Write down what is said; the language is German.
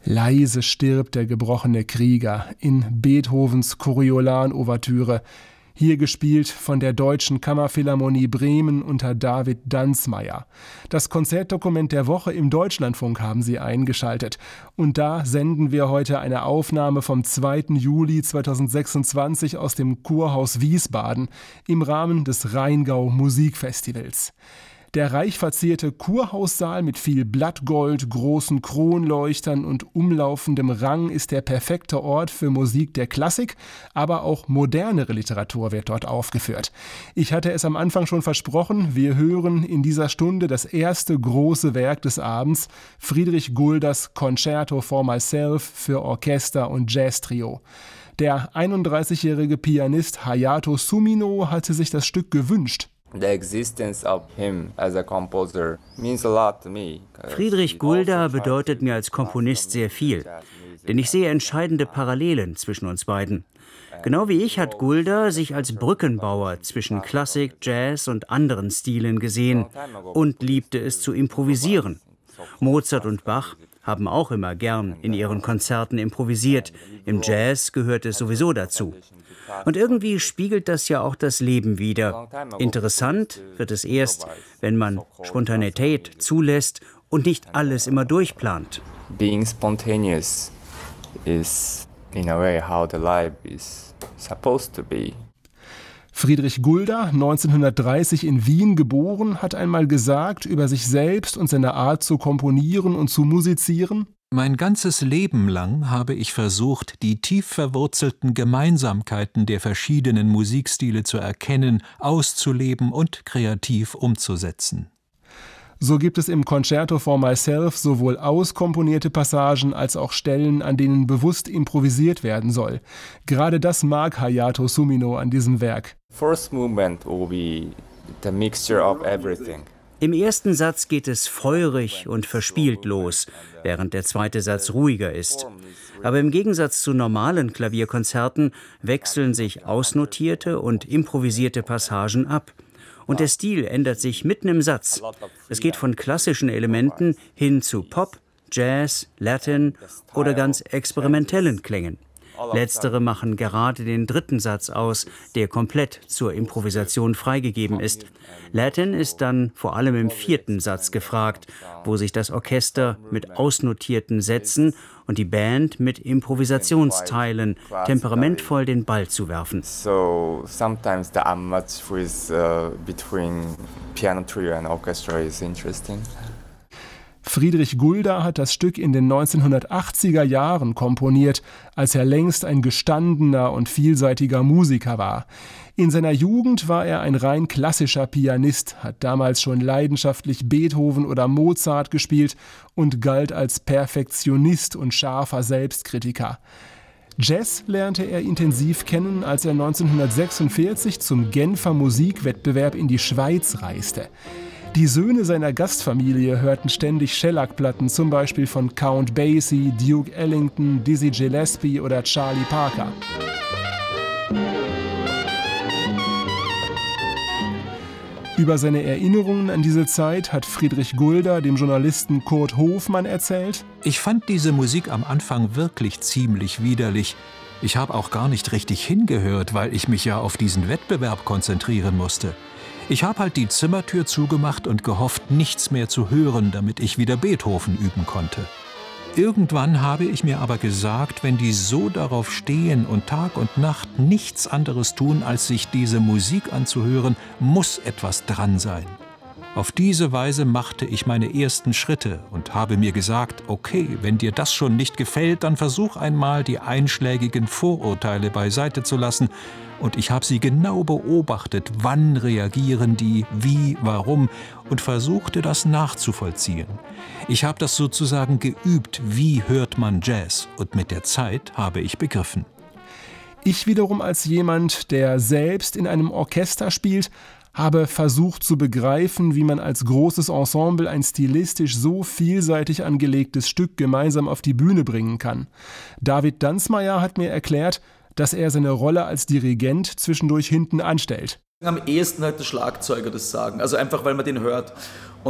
Leise stirbt der gebrochene Krieger in Beethovens Coriolan-Ouvertüre, hier gespielt von der Deutschen Kammerphilharmonie Bremen unter David Danzmaier. Das Konzertdokument der Woche im Deutschlandfunk haben Sie eingeschaltet. Und da senden wir heute eine Aufnahme vom 2. Juli 2026 aus dem Kurhaus Wiesbaden im Rahmen des Rheingau Musikfestivals. Der reich verzierte Kurhaussaal mit viel Blattgold, großen Kronleuchtern und umlaufendem Rang ist der perfekte Ort für Musik der Klassik, aber auch modernere Literatur wird dort aufgeführt. Ich hatte es am Anfang schon versprochen, wir hören in dieser Stunde das erste große Werk des Abends, Friedrich Gulders Concerto for Myself für Orchester und Jazztrio. Der 31-jährige Pianist Hayato Sumino hatte sich das Stück gewünscht. Friedrich Gulda bedeutet mir als Komponist sehr viel, denn ich sehe entscheidende Parallelen zwischen uns beiden. Genau wie ich hat Gulda sich als Brückenbauer zwischen Klassik, Jazz und anderen Stilen gesehen und liebte es zu improvisieren. Mozart und Bach haben auch immer gern in ihren Konzerten improvisiert. Im Jazz gehört es sowieso dazu. Und irgendwie spiegelt das ja auch das Leben wider. Interessant wird es erst, wenn man Spontanität zulässt und nicht alles immer durchplant. Being spontaneous is in a way how the life is supposed to be. Friedrich Gulda, 1930 in Wien geboren, hat einmal gesagt über sich selbst und seine Art zu komponieren und zu musizieren: Mein ganzes Leben lang habe ich versucht, die tief verwurzelten Gemeinsamkeiten der verschiedenen Musikstile zu erkennen, auszuleben und kreativ umzusetzen. So gibt es im Concerto for Myself sowohl auskomponierte Passagen als auch Stellen, an denen bewusst improvisiert werden soll. Gerade das mag Hayato Sumino an diesem Werk. First movement will be the mixture of everything. Im ersten Satz geht es feurig und verspielt los, während der zweite Satz ruhiger ist. Aber im Gegensatz zu normalen Klavierkonzerten wechseln sich ausnotierte und improvisierte Passagen ab. Und der Stil ändert sich mitten im Satz. Es geht von klassischen Elementen hin zu Pop, Jazz, Latin oder ganz experimentellen Klängen. Letztere machen gerade den dritten Satz aus, der komplett zur Improvisation freigegeben ist. Latin ist dann vor allem im vierten Satz gefragt, wo sich das Orchester mit ausnotierten Sätzen und die Band mit Improvisationsteilen temperamentvoll den Ball zu werfen. So sometimes the unmatch with between piano trio and orchestra is interesting. Friedrich Gulda hat das Stück in den 1980er Jahren komponiert, als er längst ein gestandener und vielseitiger Musiker war. In seiner Jugend war er ein rein klassischer Pianist, hat damals schon leidenschaftlich Beethoven oder Mozart gespielt und galt als Perfektionist und scharfer Selbstkritiker. Jazz lernte er intensiv kennen, als er 1946 zum Genfer Musikwettbewerb in die Schweiz reiste. Die Söhne seiner Gastfamilie hörten ständig Shellac-Platten, zum Beispiel von Count Basie, Duke Ellington, Dizzy Gillespie oder Charlie Parker. Über seine Erinnerungen an diese Zeit hat Friedrich Gulda dem Journalisten Kurt Hofmann erzählt: Ich fand diese Musik am Anfang wirklich ziemlich widerlich. Ich habe auch gar nicht richtig hingehört, weil ich mich ja auf diesen Wettbewerb konzentrieren musste. Ich habe halt die Zimmertür zugemacht und gehofft, nichts mehr zu hören, damit ich wieder Beethoven üben konnte. Irgendwann habe ich mir aber gesagt, wenn die so darauf stehen und Tag und Nacht nichts anderes tun, als sich diese Musik anzuhören, muss etwas dran sein. Auf diese Weise machte ich meine ersten Schritte und habe mir gesagt, okay, wenn dir das schon nicht gefällt, dann versuch einmal, die einschlägigen Vorurteile beiseite zu lassen. Und ich habe sie genau beobachtet, wann reagieren die, wie, warum, und versuchte das nachzuvollziehen. Ich habe das sozusagen geübt, wie hört man Jazz, und mit der Zeit habe ich begriffen. Ich wiederum als jemand, der selbst in einem Orchester spielt, habe versucht zu begreifen, wie man als großes Ensemble ein stilistisch so vielseitig angelegtes Stück gemeinsam auf die Bühne bringen kann. David Danzmaier hat mir erklärt, dass er seine Rolle als Dirigent zwischendurch hinten anstellt. Am ehesten halt der Schlagzeuger das sagen, also einfach, weil man den hört.